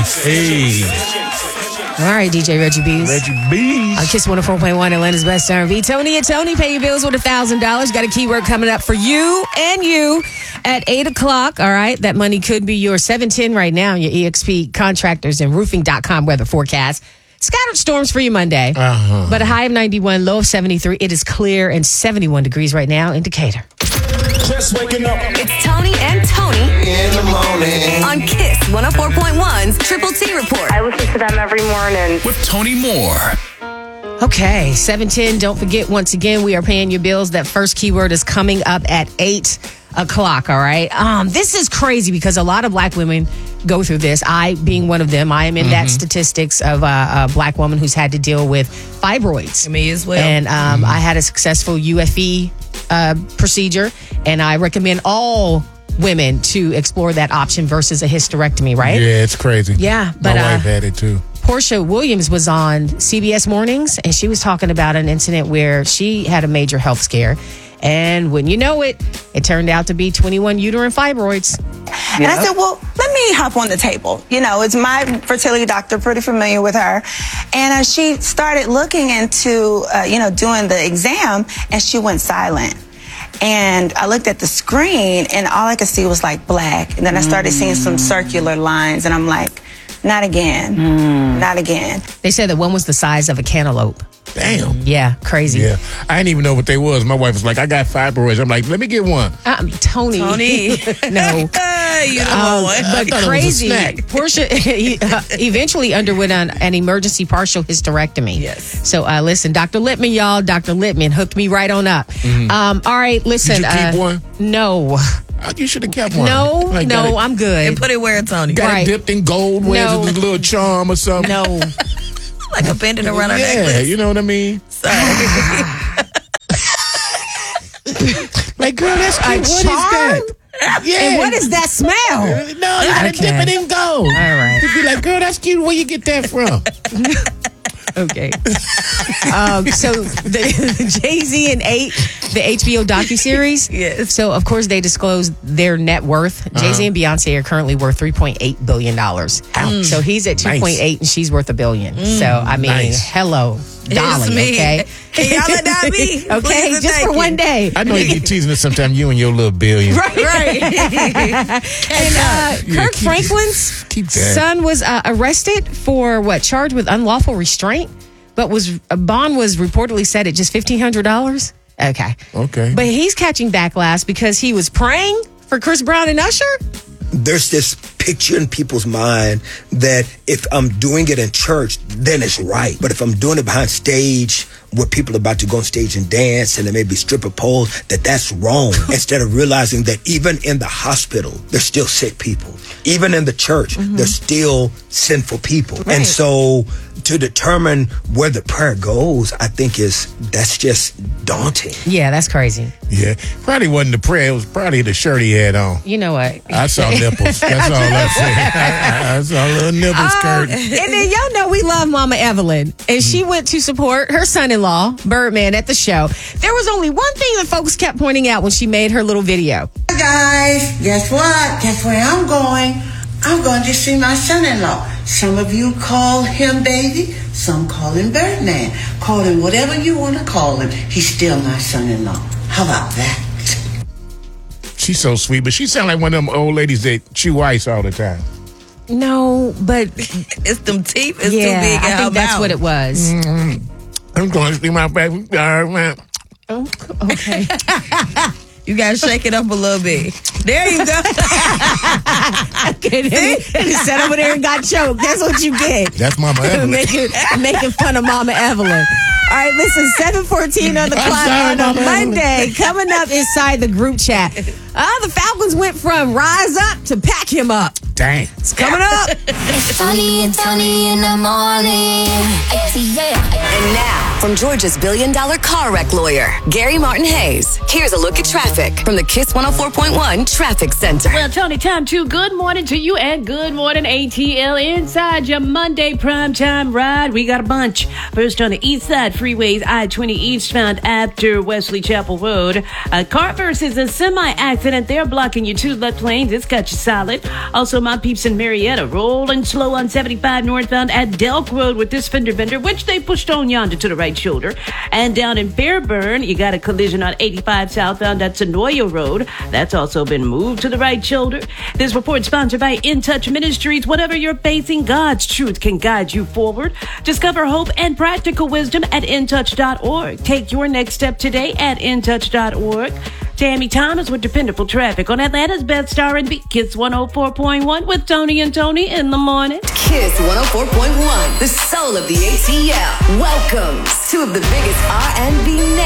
Hey. All right, DJ Reggie B's. Reggie B's. On Kiss 104.1, Atlanta's best R&B. Tony and Tony, pay your bills with $1,000. Got a keyword coming up for you and you at 8 o'clock. All right, that money could be yours. 710 right now, your EXP Contractors and Roofing.com weather forecast. Scattered storms for you Monday, but a high of 91, low of 73. It is clear and 71 degrees right now in Decatur. Just waking up. It's Tony and Tony In the morning. on Kiss 104.1's Triple T Report. I listen to them every morning. With Tony Moore. Okay, 710. Don't forget, once again, we are paying your bills. That first keyword is coming up at 8 o'clock, all right? This is crazy because a lot of black women go through this. I, being one of them, I am in that statistics of a black woman who's had to deal with fibroids. Me as well. And I had a successful UFE procedure, and I recommend all women to explore that option versus a hysterectomy, right? Yeah, it's crazy. Yeah, but my wife had it too. Portia Williams was on CBS Mornings, and she was talking about an incident where she had a major health scare. And when you know it, it turned out to be 21 uterine fibroids. And I said, well, let me hop on the table. You know, it's my fertility doctor, pretty familiar with her. And she started looking into, doing the exam, and she went silent. And I looked at the screen, and all I could see was like black. And then I started seeing some circular lines, and I'm like, not again. Not again. They said that one was the size of a cantaloupe. Damn. Yeah, crazy. Yeah. I didn't even know what they was. My wife was like, I got fibroids. I'm like, let me get one. Tony. No. But crazy. Portia eventually underwent an emergency partial hysterectomy. Yes. So listen, Dr. Littman, y'all. Dr. Littman hooked me right on up. All right, listen. Did you keep one? No. You should have kept one. No, I'm good. And put it where, Tony? Got Right. it dipped in gold. Wears No. a little charm or something. No. Like a pendant around her Yeah, necklace. you know what I mean? Sorry. Like, girl, that's cute. What is that? Yeah. And what is that smell? No, you gotta dip it in gold. All right. You'd be like, girl, that's cute. Where you get that from? Okay. So the Jay-Z and 8, the HBO docuseries. Yes. So, of course, they disclosed their net worth. Jay-Z and Beyonce are currently worth $3.8 billion. So he's at 2.8 and she's worth $1 billion. So, I mean, hello, Dolly, It's me. okay? Can y'all let that be? Okay, Please and just thank for you. one day. I know you be teasing us sometime, you and your little billion. Right. And Kirk Franklin's keep that. son was arrested for charged with unlawful restraint, but bond was reportedly set at just $1,500. Okay. But he's catching backlash because he was praying for Chris Brown and Usher. There's this picture in people's mind that if I'm doing it in church, then it's right. But if I'm doing it behind stage where people are about to go on stage and dance and there may be stripper poles, that's wrong. Instead of realizing that even in the hospital, there's still sick people. Even in the church, there's still sinful people. Right. And so to determine where the prayer goes, I think that's just daunting. Yeah, that's crazy. Yeah. Probably wasn't the prayer. It was probably the shirt he had on. You know what? I saw nipples. That's all I said. I saw a little nipple skirt. And then y'all know we love Mama Evelyn. And she went to support her son-in-law, Birdman, at the show. There was only one thing that folks kept pointing out when she made her little video. Guys, guess what? Guess where I'm going? I'm going to see my son-in-law. Some of you call him baby, some call him Birdman. Call him whatever you want to call him. He's still my son-in-law. How about that? She's so sweet, but she sound like one of them old ladies that chew ice all the time. No, but It's them teeth. It's yeah, too big. I think that's what it was. I'm going to see my baby. Oh, okay. You got to shake it up a little bit. There you go. Sat over there and got choked. That's what you get. That's Mama Evelyn. making fun of Mama Evelyn. All right, listen, 7:14 on the clock on a Monday. Coming up inside the group chat. The Falcons went from rise up to pack him up. Dang. It's coming up. It's Tony and Tony in the morning. And now, from Georgia's billion-dollar car wreck lawyer, Gary Martin Hayes. Here's a look at traffic from the Kiss 104.1 Traffic Center. Well, Tony, time to good morning to you and good morning, ATL. Inside your Monday primetime ride, we got a bunch. First on the east side freeways, I-20 eastbound after Wesley Chapel Road. A car versus a semi-accident. They're blocking your two left lanes. It's got you solid. Also, my peeps in Marietta, rolling slow on 75 northbound at Delk Road with this fender bender, which they pushed on yonder to the right shoulder. And down in Fairburn, you got a collision on 85 southbound at Sonoya Road. That's also been moved to the right shoulder. This report sponsored by In Touch Ministries. Whatever you're facing, God's truth can guide you forward. Discover hope and practical wisdom at intouch.org. Take your next step today at intouch.org. Tammy Thomas with dependable traffic on Atlanta's best R&B, Kiss 104.1 with Tony and Tony in the morning. Kiss 104.1, the soul of the ATL. Welcomes two of the biggest R&B names.